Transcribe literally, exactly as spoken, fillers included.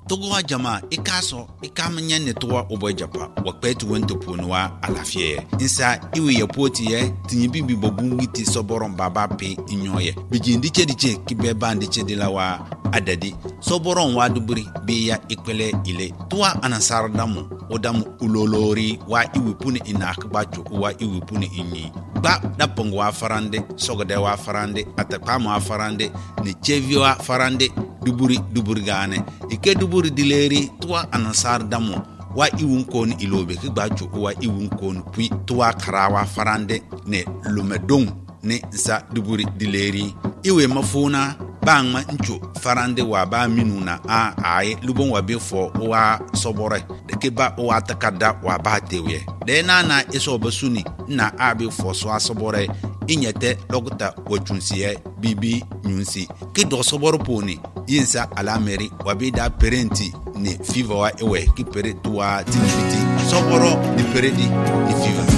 togo jama ikaso ikamnya ne towa obo japa wakpetu wento ponwa alafie insa iwe yapoti ye tinyibi bi bobungiti soboron baba pe inyoye bijindi chediche kibeba ndiche dilawa adadi soboron wa duburi biya ikpele ile towa anasar damu odamu ulolori wa iwe puni inakbacho wa iwe puni inyi ba dapongo wa farande sogode wa farande atapama wa farande ne chevio wa farande duburi duburi gane ike duburi dileri tuwa anasar damu wa iwun kon ilobe ki gbacho wa iwun kon pui tuwa karawa farande ne lumedong ne za duburi dileri iwe mafuna bangma ncho farande wa ba minuna a ai lubon wa befo wa sobore de ke ba wa takada wa ba tewe de na na iso basuni na abi fo so asobore inyete logota wochunsiye bibi nyunsi ki do soboro poni yinsa alameri wa bi da parenti ne fiva wa ewe ki pere tuwa tinibiti soboro di peredi ni fiva